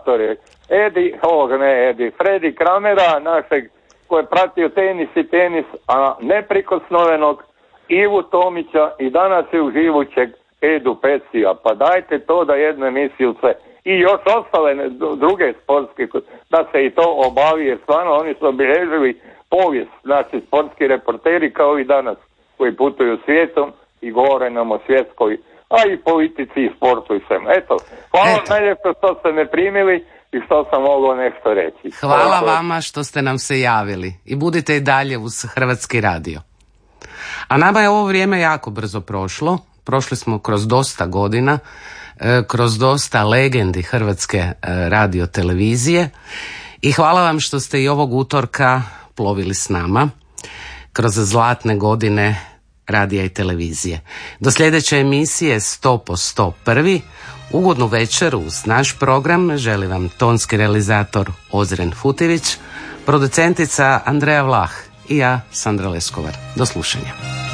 komentatore, Fredi Kramera, našeg koji je pratio tenis, a neprikosnovenog Ivu Tomića i danas je uživućeg Edu Pesija. Pa dajte to da jednu emisiju sve. I još ostale druge sportske, da se i to obavi, jer stvarno oni su obilježili povijest, znači sportski reporteri kao i danas, koji putuju svijetom i govore nam o svjetskoj, a i politici i sportu i svemu. Eto, hvala najljepše što ste me primili i što sam mogao nešto reći. Hvala vama što ste nam se javili i budite i dalje uz Hrvatski radio. A nama je ovo vrijeme jako brzo prošlo. Prošli smo kroz dosta godina, kroz dosta legendi Hrvatske radiotelevizije i hvala vam što ste i ovog utorka plovili s nama kroz zlatne godine radija i televizije. Do sljedeće emisije 100%. Ugodnu večer uz naš program želi vam tonski realizator Ozren Futivić, producentica Andreja Vlah i ja, Sandra Leskovar. Do slušanja.